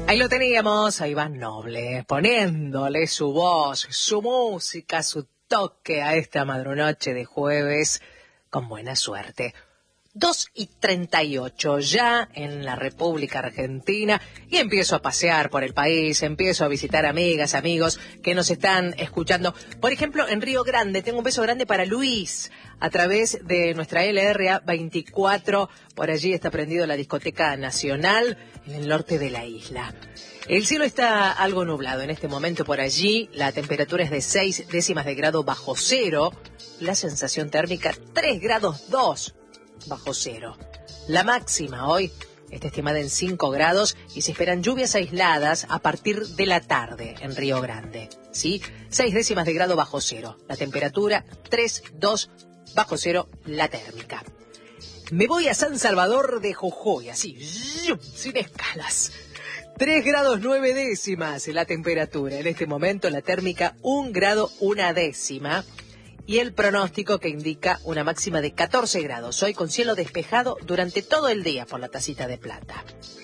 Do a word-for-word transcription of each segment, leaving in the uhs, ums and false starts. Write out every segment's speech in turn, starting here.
Ahí lo teníamos, a Iván Noble, poniéndole su voz, su música, su toque a esta madrunoche de jueves, con buena suerte. dos y treinta y ocho ya en la República Argentina y empiezo a pasear por el país, empiezo a visitar amigas, amigos que nos están escuchando. Por ejemplo, en Río Grande, tengo un beso grande para Luis a través de nuestra L R A veinticuatro. Por allí está prendido la Discoteca Nacional en el norte de la isla. El cielo está algo nublado en este momento por allí, la temperatura es de seis décimas de grado bajo cero, la sensación térmica tres grados dos bajo cero. La máxima hoy está estimada en cinco grados y se esperan lluvias aisladas a partir de la tarde en Río Grande. ¿Sí? seis décimas de grado bajo cero. La temperatura tres, dos bajo cero, la térmica. Me voy a San Salvador de Jujuy, así, sin escalas. tres grados nueve décimas la temperatura. En este momento la térmica un grado una décima. Y el pronóstico que indica una máxima de catorce grados. Hoy con cielo despejado durante todo el día por la tacita de plata.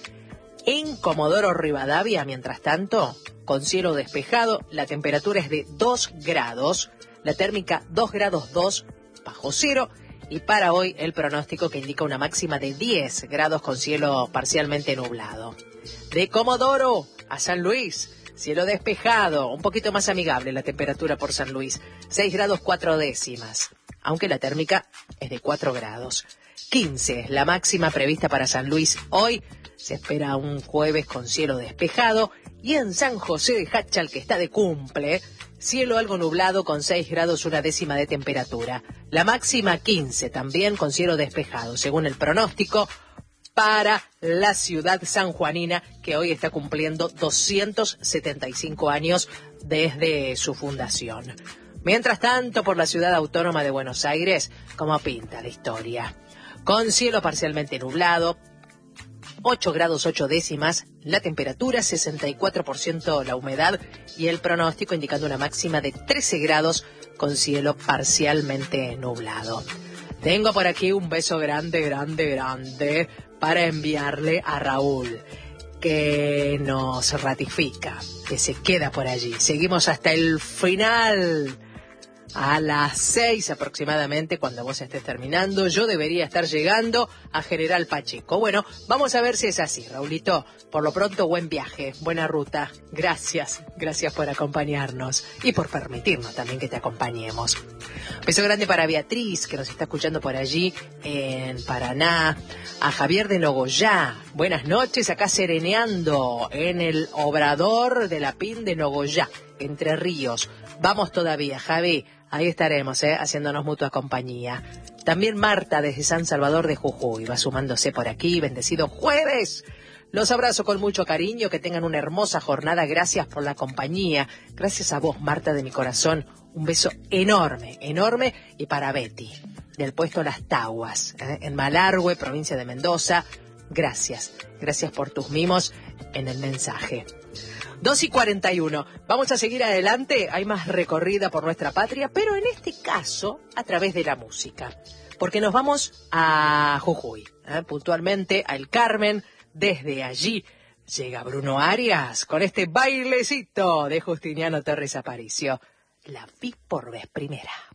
En Comodoro Rivadavia, mientras tanto, con cielo despejado, la temperatura es de dos grados, la térmica dos grados dos bajo cero. Y para hoy el pronóstico que indica una máxima de diez grados con cielo parcialmente nublado. De Comodoro a San Luis, cielo despejado, un poquito más amigable la temperatura por San Luis, seis grados cuatro décimas, aunque la térmica es de cuatro grados. quince, la máxima prevista para San Luis hoy, se espera un jueves con cielo despejado, y en San José de Jáchal, que está de cumple, cielo algo nublado con seis grados una décima de temperatura. La máxima quince, también con cielo despejado, según el pronóstico, para la ciudad sanjuanina, que hoy está cumpliendo doscientos setenta y cinco años desde su fundación. Mientras tanto, por la ciudad autónoma de Buenos Aires, como pinta la historia. Con cielo parcialmente nublado, ocho grados ocho décimas, la temperatura, sesenta y cuatro por ciento la humedad y el pronóstico indicando una máxima de trece grados con cielo parcialmente nublado. Tengo por aquí un beso grande, grande, grande para enviarle a Raúl, que nos ratifica, que se queda por allí. Seguimos hasta el final. A las seis aproximadamente, cuando vos estés terminando, yo debería estar llegando a General Pacheco. Bueno, vamos a ver si es así, Raulito. Por lo pronto, buen viaje, buena ruta. Gracias, gracias por acompañarnos y por permitirnos también que te acompañemos. Beso grande para Beatriz, que nos está escuchando por allí en Paraná. A Javier de Nogoyá, buenas noches, acá sereneando en el Obrador de la Pin de Nogoyá, Entre Ríos. Vamos todavía, Javi. Ahí estaremos, ¿eh? haciéndonos mutua compañía. También Marta desde San Salvador de Jujuy va sumándose por aquí. Bendecido jueves. Los abrazo con mucho cariño. Que tengan una hermosa jornada. Gracias por la compañía. Gracias a vos, Marta, de mi corazón. Un beso enorme, enorme. Y para Betty, del puesto Las Taguas, ¿eh? en Malargüe, provincia de Mendoza. Gracias. Gracias por tus mimos en el mensaje. dos y cuarenta y uno. Vamos a seguir adelante. Hay más recorrida por nuestra patria, pero en este caso a través de la música. Porque nos vamos a Jujuy, ¿eh? puntualmente a El Carmen. Desde allí llega Bruno Arias con este bailecito de Justiniano Torres Aparicio. La vi por vez primera.